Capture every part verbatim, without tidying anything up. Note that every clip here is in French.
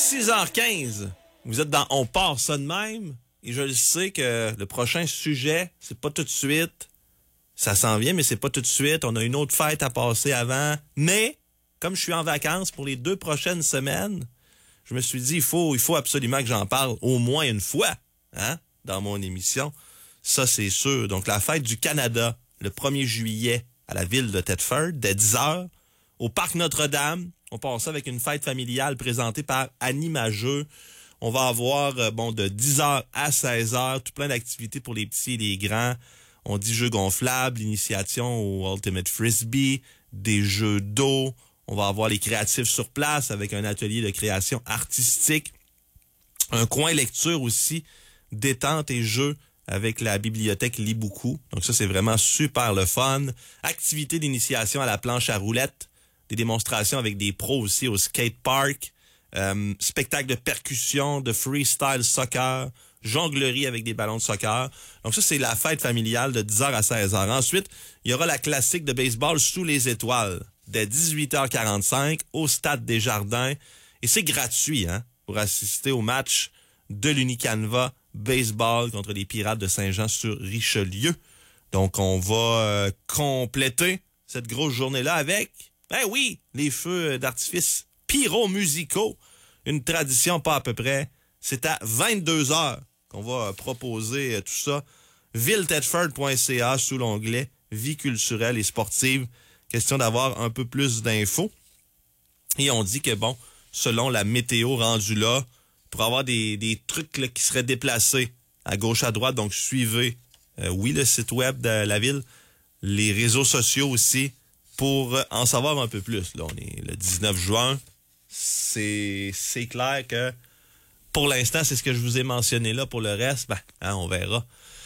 six heures quinze. Vous êtes dans On part ça de même. Et je le sais que le prochain sujet, c'est pas tout de suite. Ça s'en vient, mais c'est pas tout de suite. On a une autre fête à passer avant. Mais, comme je suis en vacances pour les deux prochaines semaines, je me suis dit, il faut, il faut absolument que j'en parle au moins une fois, hein, dans mon émission. Ça, c'est sûr. Donc, la fête du Canada, le premier juillet, à la ville de Thetford, dès dix heures, au Parc Notre-Dame. On part ça avec une fête familiale présentée par Annie Majeux. On va avoir, euh, bon, de dix heures à seize heures, tout plein d'activités pour les petits et les grands. On dit jeux gonflables, l'initiation au Ultimate Frisbee, des jeux d'eau. On va avoir les créatifs sur place avec un atelier de création artistique. Un coin lecture aussi, détente et jeux avec la bibliothèque Lis Beaucoup. Donc ça, c'est vraiment super le fun. Activité d'initiation à la planche à roulettes. Des démonstrations avec des pros aussi au skatepark. Euh, spectacle de percussion, de freestyle soccer, jonglerie avec des ballons de soccer. Donc ça, c'est la fête familiale de dix heures à seize heures. Ensuite, il y aura la classique de baseball sous les étoiles dès dix-huit heures quarante-cinq au Stade des Jardins. Et c'est gratuit, hein, pour assister au match de l'Unicanva baseball contre les Pirates de Saint-Jean-sur-Richelieu. Donc, on va euh, compléter cette grosse journée-là avec, ben oui, les feux d'artifice pyro-musicaux. Une tradition pas à peu près. C'est à vingt-deux heures qu'on va proposer euh, tout ça. ville thetford point c a sous l'onglet Vie culturelle et sportive. Question d'avoir un peu plus d'infos. Et on dit que, bon, selon la météo rendue là, pour avoir des, des trucs là, qui seraient déplacés à gauche, à droite, donc suivez, euh, oui, le site web de la ville, les réseaux sociaux aussi, pour en savoir un peu plus. Là, on est le dix-neuf juin. C'est, c'est clair que, pour l'instant, c'est ce que je vous ai mentionné là. Pour le reste, ben, hein, on verra.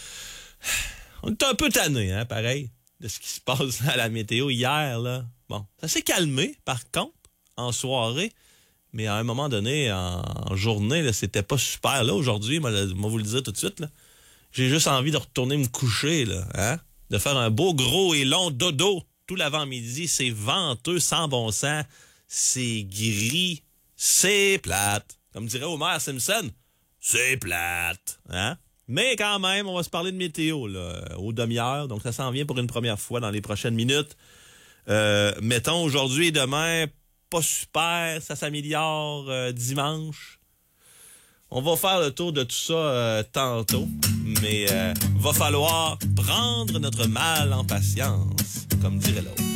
On est un peu tanné, hein, pareil, de ce qui se passe à la météo hier, là. Bon, ça s'est calmé, par contre, en soirée. Mais à un moment donné, en, en journée, là, c'était pas super. Là, aujourd'hui, moi, là, moi vous le dire tout de suite, là, j'ai juste envie de retourner me coucher, là, hein? De faire un beau, gros et long dodo tout l'avant-midi. C'est venteux, sans bon sens. C'est gris. C'est plate. Comme dirait Homer Simpson, c'est plate, hein? Mais quand même, on va se parler de météo, là, aux demi-heures. Donc, ça s'en vient pour une première fois dans les prochaines minutes. Euh, mettons, aujourd'hui et demain, pas super, ça s'améliore euh, dimanche. On va faire le tour de tout ça euh, tantôt, mais euh, va falloir prendre notre mal en patience, comme dirait l'autre.